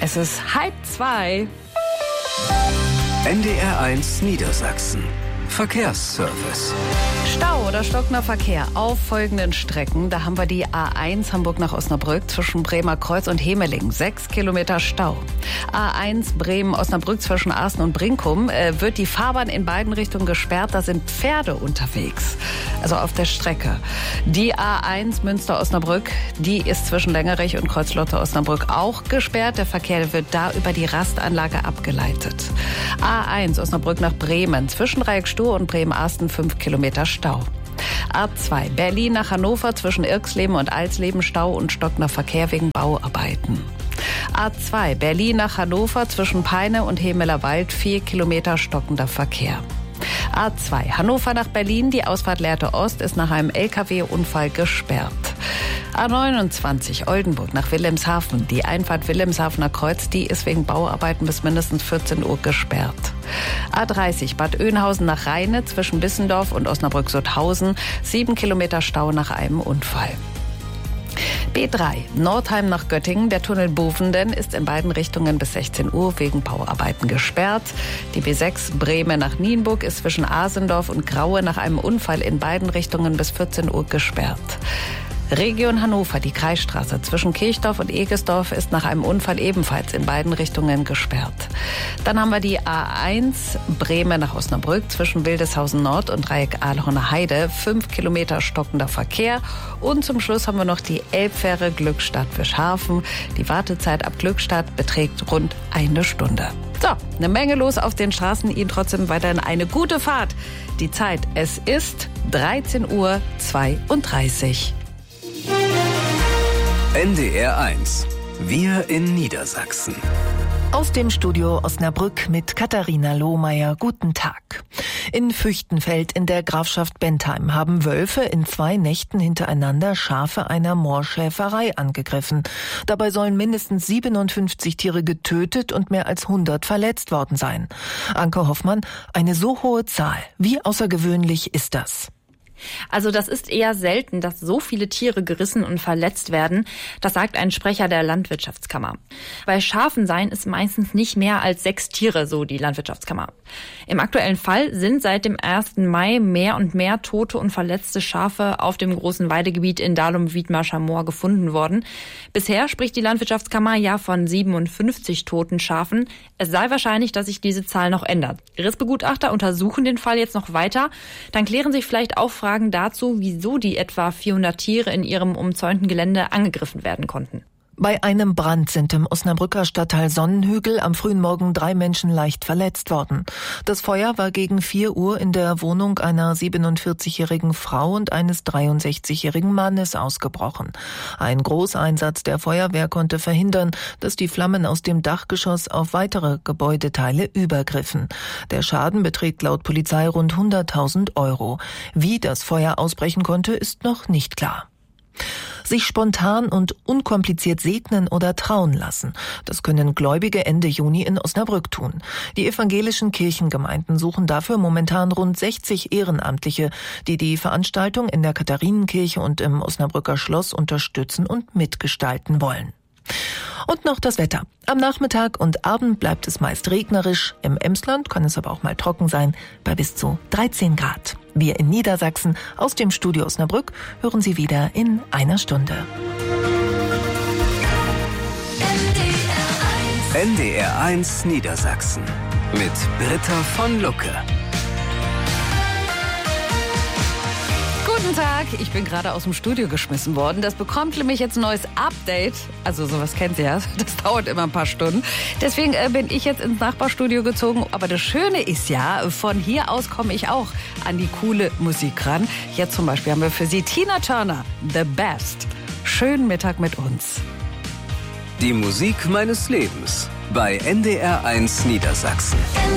Es ist 1:30. NDR1 Niedersachsen. Verkehrsservice. Stau oder stockender Verkehr auf folgenden Strecken. Da haben wir die A1 Hamburg nach Osnabrück zwischen Bremer Kreuz und Hemeling. 6 Kilometer Stau. A1 Bremen-Osnabrück zwischen Arsen und Brinkum wird die Fahrbahn in beiden Richtungen gesperrt. Da sind Pferde unterwegs, also auf der Strecke. Die A1 Münster-Osnabrück, die ist zwischen Längerich und Kreuzlotte-Osnabrück auch gesperrt. Der Verkehr wird da über die Rastanlage abgeleitet. A1 Osnabrück nach Bremen zwischen Dreieckstuhl und Bremen-Arsten 5 Kilometer Stau. A2 Berlin nach Hannover zwischen Irxleben und Alsleben Stau und stockender Verkehr wegen Bauarbeiten. A2 Berlin nach Hannover zwischen Peine und Hemelerwald 4 Kilometer stockender Verkehr. A2 Hannover nach Berlin, die Ausfahrt Lehrte Ost ist nach einem LKW-Unfall gesperrt. A29 Oldenburg nach Wilhelmshaven, die Einfahrt Wilhelmshavener Kreuz, die ist wegen Bauarbeiten bis mindestens 14 Uhr gesperrt. A30 Bad Oeynhausen nach Rheine zwischen Bissendorf und Osnabrück-Sutthausen, 7 Kilometer Stau nach einem Unfall. B3 Nordheim nach Göttingen, der Tunnel Bovenden ist in beiden Richtungen bis 16 Uhr wegen Bauarbeiten gesperrt. Die B6 Bremen nach Nienburg ist zwischen Asendorf und Graue nach einem Unfall in beiden Richtungen bis 14 Uhr gesperrt. Region Hannover, die Kreisstraße zwischen Kirchdorf und Egesdorf ist nach einem Unfall ebenfalls in beiden Richtungen gesperrt. Dann haben wir die A1 Bremen nach Osnabrück zwischen Wildeshausen Nord und Dreieck Ahlhorner Heide, 5 Kilometer stockender Verkehr. Und zum Schluss haben wir noch die Elbfähre Glückstadt-Fischhafen. Die Wartezeit ab Glückstadt beträgt rund 1 Stunde. So, eine Menge los auf den Straßen. Ihnen trotzdem weiterhin eine gute Fahrt. Die Zeit, es ist 13:32 Uhr. NDR1. Wir in Niedersachsen. Aus dem Studio Osnabrück mit Katharina Lohmeier. Guten Tag. In Füchtenfeld in der Grafschaft Bentheim haben Wölfe in 2 Nächten hintereinander Schafe einer Moorschäferei angegriffen. Dabei sollen mindestens 57 Tiere getötet und mehr als 100 verletzt worden sein. Anke Hoffmann, eine so hohe Zahl. Wie außergewöhnlich ist das? Also das ist eher selten, dass so viele Tiere gerissen und verletzt werden. Das sagt ein Sprecher der Landwirtschaftskammer. Bei Schafen seien es meistens nicht mehr als 6 Tiere, so die Landwirtschaftskammer. Im aktuellen Fall sind seit dem 1. Mai mehr und mehr tote und verletzte Schafe auf dem großen Weidegebiet in Dahlum-Wiedmarscher Moor gefunden worden. Bisher spricht die Landwirtschaftskammer ja von 57 toten Schafen. Es sei wahrscheinlich, dass sich diese Zahl noch ändert. Rissbegutachter untersuchen den Fall jetzt noch weiter. Dann klären sich vielleicht auch Fragen dazu, wieso die etwa 400 Tiere in ihrem umzäunten Gelände angegriffen werden konnten. Bei einem Brand sind im Osnabrücker Stadtteil Sonnenhügel am frühen Morgen 3 Menschen leicht verletzt worden. Das Feuer war gegen 4 Uhr in der Wohnung einer 47-jährigen Frau und eines 63-jährigen Mannes ausgebrochen. Ein Großeinsatz der Feuerwehr konnte verhindern, dass die Flammen aus dem Dachgeschoss auf weitere Gebäudeteile übergriffen. Der Schaden beträgt laut Polizei rund 100.000 €. Wie das Feuer ausbrechen konnte, ist noch nicht klar. Sich spontan und unkompliziert segnen oder trauen lassen. Das können Gläubige Ende Juni in Osnabrück tun. Die evangelischen Kirchengemeinden suchen dafür momentan rund 60 Ehrenamtliche, die die Veranstaltung in der Katharinenkirche und im Osnabrücker Schloss unterstützen und mitgestalten wollen. Und noch das Wetter. Am Nachmittag und Abend bleibt es meist regnerisch. Im Emsland kann es aber auch mal trocken sein, bei bis zu 13 Grad. Wir in Niedersachsen aus dem Studio Osnabrück hören Sie wieder in einer Stunde. NDR1 Niedersachsen mit Britta von Lucke. Guten Tag, ich bin gerade aus dem Studio geschmissen worden. Das bekommt nämlich jetzt ein neues Update. Also sowas kennt ihr ja, das dauert immer ein paar Stunden. Deswegen bin ich jetzt ins Nachbarstudio gezogen. Aber das Schöne ist ja, von hier aus komme ich auch an die coole Musik ran. Jetzt zum Beispiel haben wir für Sie Tina Turner, The Best. Schönen Mittag mit uns. Die Musik meines Lebens bei NDR1 Niedersachsen.